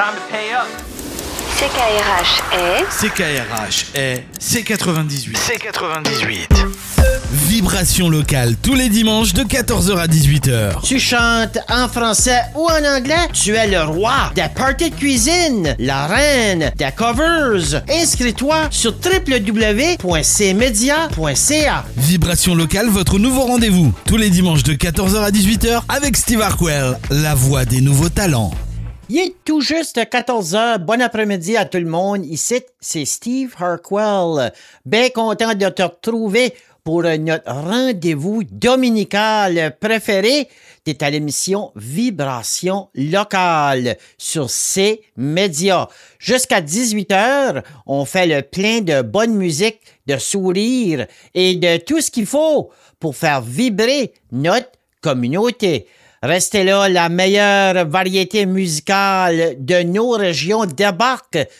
Time to pay up. CKRH est C98. C98. Vibration locale tous les dimanches de 14h à 18h. Tu chantes en français ou en anglais? Tu es le roi des parties de cuisine, la reine des covers. Inscris-toi sur www.cmedia.ca. Vibration locale, votre nouveau rendez-vous. Tous les dimanches de 14h à 18h avec Steve Harquell, la voix des nouveaux talents. Il est tout juste 14h. Bon après-midi à tout le monde. Ici, c'est Steve Harquell. Bien content de te retrouver pour notre rendez-vous dominical préféré. T'es à l'émission Vibration locale sur C-Média. Jusqu'à 18h, on fait le plein de bonne musique, de sourires et de tout ce qu'il faut pour faire vibrer notre communauté. Restez là, la meilleure variété musicale de nos régions débarque